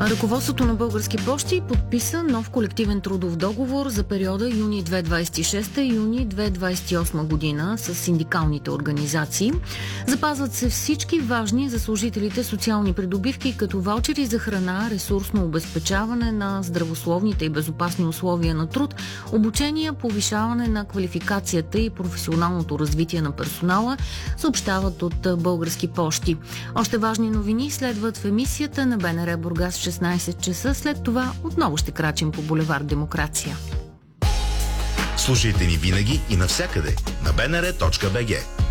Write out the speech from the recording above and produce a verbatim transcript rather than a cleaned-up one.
Ръководството на Български пощи подписа нов колективен трудов договор за периода юни две хиляди двадесет и шеста – юни две хиляди двадесет и осма година с синдикалните организации. Запазват се всички важни за служителите социални придобивки, като ваучери за храна, ресурсно обезпечаване на здравословните и безопасни условия на труд, обучение, повишаване на квалификацията и професионалното развитие на персонала, съобщават от Български пощи. Още важни новини следват в емисията на БНР Бургас в шестнадесет часа. След това отново ще крачим по булевард Демокрация. Слушайте ни винаги и навсякъде на бнр точка бг.